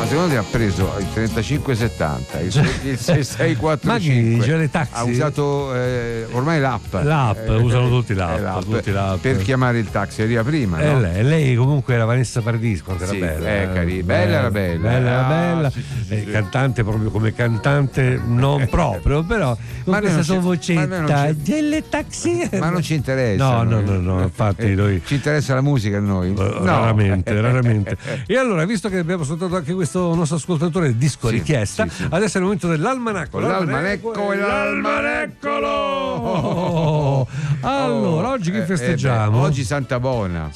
Ma secondo te ha preso il 3570, il 6645? C'è le taxi? Ha usato ormai l'app. Usano tutti l'app. Per chiamare il taxi, arriva prima. No? Lei comunque era Vanessa Paradis quando era bella. Bella. Bella. Cantante proprio come cantante, non proprio, però con questa sua vocetta delle taxi. Ma non ci interessa. No, infatti noi ci interessa la musica a noi. Raramente. E allora, visto che abbiamo ascoltato anche questo nostro ascoltatore disco richiesta, adesso è il momento dell'almanacco. L'almaneccolo. Allora, oggi che festeggiamo? Oggi Santa Buona.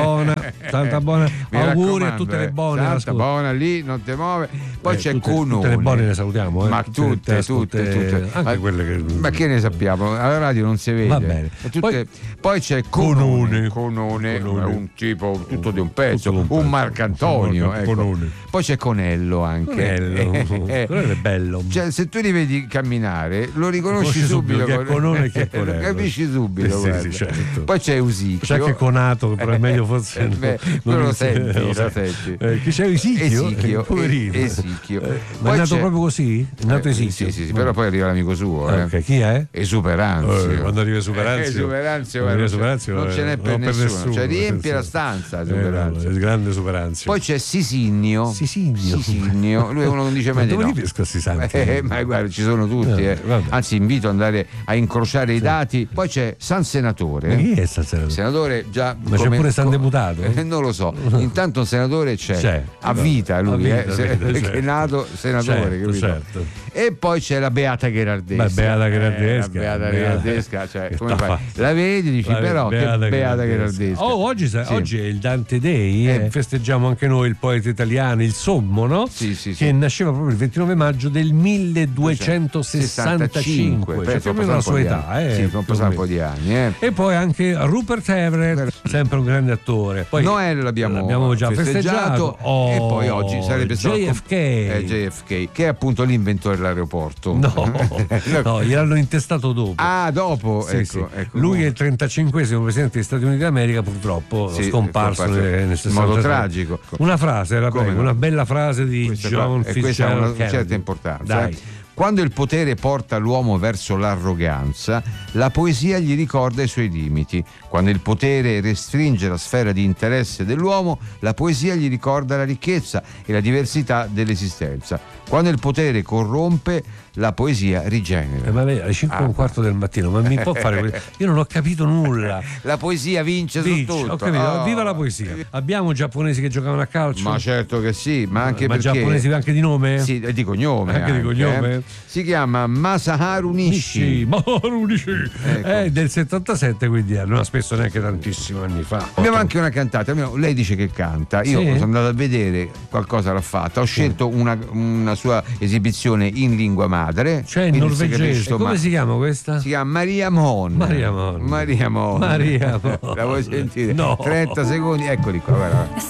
Auguri a tutte le buone. Santa Buona, lì non te muove. Poi c'è Conone. Tutte le buone le salutiamo, Ma tutte. Anche quelle che. Ma che ne sappiamo? Alla radio non si vede. Va bene. Poi c'è Conone, un tipo tutto di un pezzo, un Marcantonio. Ecco. Poi c'è Conello anche. Conello è bello. Cioè, se tu li vedi camminare, lo riconosci subito. Che è Conone, che è Conello. Capisci subito. Sì, certo. Poi c'è Usicchio. C'è anche Conato, però è meglio forse. Lo senti. Chi c'è Esicchio? Poverino. Esicchio. Ma è nato proprio così? È nato Esicchio? Sì, però poi arriva l'amico suo. Okay. Chi è? Esuperanzio. Quando arriva Esuperanzio non ce n'è per nessuno. Cioè riempie la stanza. Il grande Esuperanzio. Poi c'è Sisinio. Lui è uno che non dice mai di no. Dove li pesca sti santi? Ma guarda, ci sono tutti. Anzi, invito ad andare a incrociare i dati. Poi c'è San Senatore. Ma chi è San Senatore? Senatore già. Ma c'è pure San Deputato? Non lo so. Intanto un senatore c'è. A vita lui, perché è nato senatore. Certo. E poi c'è la Beata Gherardesca. Beata Gherardesca, cioè, come fai? La vedi, dici, però che Beata Gherardesca. Oggi è il Dante Day, festeggiamo anche noi il poeta italiano, il Sommo, no? Che nasceva proprio il 29 maggio del 1265, cioè più o meno la sua età. Sono passati un po' di anni. E poi anche Rupert Everett, sempre un grande attore. Poi Noel l'abbiamo già festeggiato. E poi oggi sarebbe stato JFK, che è appunto l'inventore dell'aeroporto. No, gliel'hanno intestato dopo. Ah, dopo? Ecco. Lui è il 35esimo presidente degli Stati Uniti d'America, purtroppo scomparso nel 63. In modo tragico. Una frase, una bella frase di John Fitzgerald. Questa ha una certa importanza. Dai. Quando il potere porta l'uomo verso l'arroganza, la poesia gli ricorda i suoi limiti. Quando il potere restringe la sfera di interesse dell'uomo, la poesia gli ricorda la ricchezza e la diversità dell'esistenza. Quando il potere corrompe, la poesia rigenera. Ma lei alle 5:15 del mattino, ma mi può fare questo? Io non ho capito nulla. La poesia vince su tutto. Ho capito. Viva la poesia. Abbiamo giapponesi che giocavano a calcio? Ma certo che sì, ma anche perché giapponesi anche di nome? Sì, di cognome. Anche di cognome. Si chiama Masaharu Nishi. È del 77, quindi non spesso neanche tantissimi anni fa. Abbiamo anche una cantata, lei dice che canta, io sono andato a vedere, qualcosa l'ha fatta, ho scelto una sua esibizione in lingua madre, cioè in norvegese. Come si chiama questa? Si chiama Maria Mon. La vuoi sentire? No. 30 secondi, eccoli qua, guarda.